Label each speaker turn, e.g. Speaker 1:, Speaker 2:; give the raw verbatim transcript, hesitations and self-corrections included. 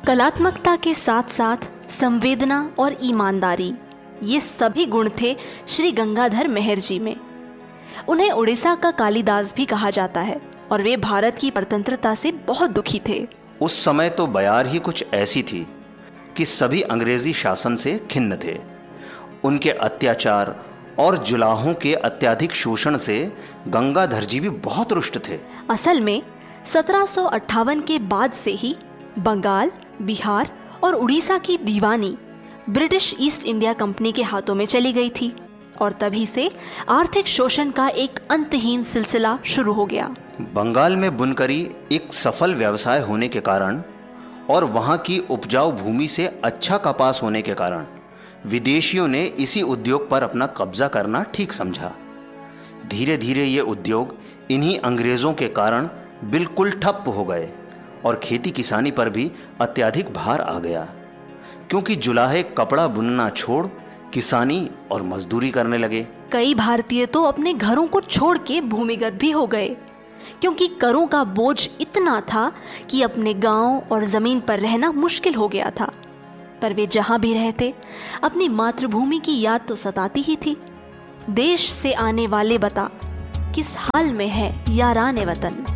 Speaker 1: कलात्मकता के साथ साथ संवेदना और ईमानदारी, ये सभी गुण थे श्री गंगाधर मेहर जी में। उन्हें उड़ीसा का कालिदास भी कहा जाता है और वे भारत की स्वतंत्रता से बहुत दुखी थे।
Speaker 2: उस समय तो बयार ही कुछ ऐसी थी कि सभी अंग्रेजी शासन से खिन्न थे। उनके अत्याचार और जुलाहों के अत्यधिक शोषण से गंगाधर जी भी बहुत रुष्ट थे।
Speaker 1: असल में सत्रह सौ अट्ठावन के बाद से ही बंगाल, बिहार और उड़ीसा की दीवानी ब्रिटिश ईस्ट इंडिया कंपनी के हाथों में चली गई थी और तभी से आर्थिक शोषण का एक अंतहीन सिलसिला शुरू हो गया।
Speaker 2: बंगाल में बुनकरी एक सफल व्यवसाय होने के कारण और वहां की उपजाऊ भूमि से अच्छा कपास होने के कारण विदेशियों ने इसी उद्योग पर अपना कब्जा करना ठीक समझा। धीरे धीरे ये उद्योग इन्हीं अंग्रेजों के कारण बिल्कुल ठप हो गए और खेती किसानी पर भी अत्यधिक भार आ गया, क्योंकि जुलाहे कपड़ा बुनना छोड़ किसानी और मजदूरी करने लगे।
Speaker 1: कई भारतीय तो अपने घरों को छोड़ के भूमिगत भी हो गए, क्योंकि करों का बोझ इतना था कि अपने गांव और जमीन पर रहना मुश्किल हो गया था। पर वे जहां भी रहते अपनी मातृभूमि की याद तो सताती ही थी। देश से आने वाले बता किस हाल में है याराने वतन।